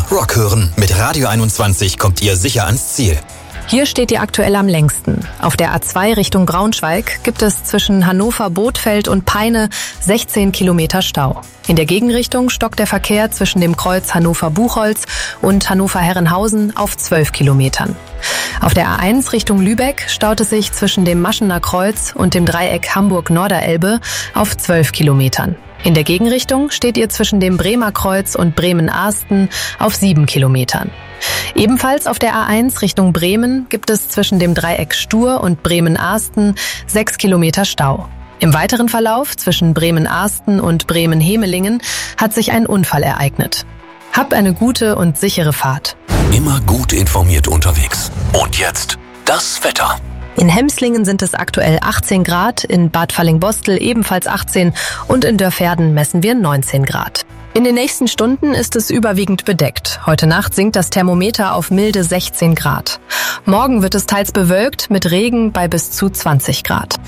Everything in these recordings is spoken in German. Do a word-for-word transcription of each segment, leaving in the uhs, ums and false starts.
Rock hören. Mit Radio einundzwanzig kommt ihr sicher ans Ziel. Hier steht ihr aktuell am längsten. Auf der A zwei Richtung Braunschweig gibt es zwischen Hannover-Bothfeld und Peine sechzehn Kilometer Stau. In der Gegenrichtung stockt der Verkehr zwischen dem Kreuz Hannover-Buchholz und Hannover-Herrenhausen auf zwölf Kilometern. Auf der A eins Richtung Lübeck staut es sich zwischen dem Maschener Kreuz und dem Dreieck Hamburg-Norderelbe auf zwölf Kilometern. In der Gegenrichtung steht ihr zwischen dem Bremer Kreuz und Bremen-Ahsten auf sieben Kilometern. Ebenfalls auf der A eins Richtung Bremen gibt es zwischen dem Dreieck Stur und Bremen-Ahsten sechs Kilometer Stau. Im weiteren Verlauf zwischen Bremen-Ahsten und Bremen-Hemelingen hat sich ein Unfall ereignet. Habt eine gute und sichere Fahrt. Immer gut informiert unterwegs. Und jetzt das Wetter. In Hemslingen sind es aktuell achtzehn Grad, in Bad Fallingbostel ebenfalls achtzehn und in Dörferden messen wir neunzehn Grad. In den nächsten Stunden ist es überwiegend bedeckt. Heute Nacht sinkt das Thermometer auf milde sechzehn Grad. Morgen wird es teils bewölkt mit Regen bei bis zu zwanzig Grad.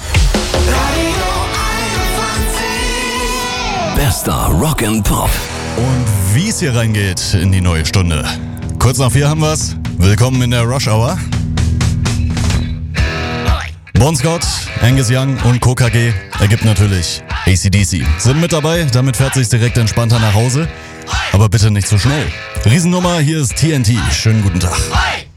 Bester Rock and Pop. Und wie es hier reingeht in die neue Stunde. Kurz nach vier haben wir's. Willkommen in der Rush Hour. Bon Scott, Angus Young und Co. K G ergibt natürlich A C D C. Sind mit dabei, damit fährt sich's direkt entspannter nach Hause. Aber bitte nicht so schnell. Riesennummer, hier ist T N T. Schönen guten Tag.